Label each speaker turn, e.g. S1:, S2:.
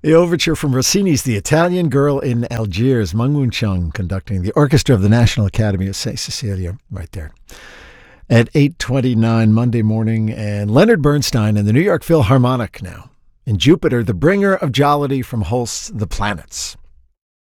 S1: The overture from Rossini's The Italian Girl in Algiers, Meng Wun-chung conducting the orchestra of the National Academy of St. Cecilia right there at 8:29 Monday morning. And Leonard Bernstein and the New York Philharmonic now. In Jupiter, the bringer of jollity from Holst's The Planets.